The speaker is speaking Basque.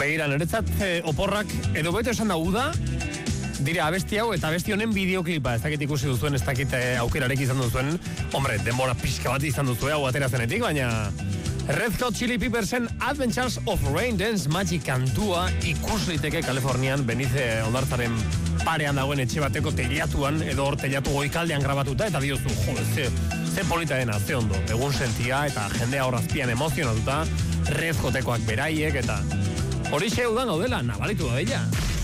Begira, niretzat oporrak edo beto esan da uda, dira abesti hau eta abesti honen bideoklipa, ez dakit ikusi duzuen, ez dakit aukerarek izan duzuen, hombre, denbora pixka bat izan duzue hau atera zenetik, baina Red Hot Chili Peppersen Adventures of Rain Dance Magic kantua ikus liteke Kalifornian Benize Ondartzaren parean dagoen etxe bateko teilatuan, edo hor teilatu goikaldean grabatuta, eta diozu, ze polita dena, ze ondo, egun sentia eta jendea horazpian emozionatuta, Red Hotekoak beraiek, eta hori xeudan gaudela, nabalitu da dela.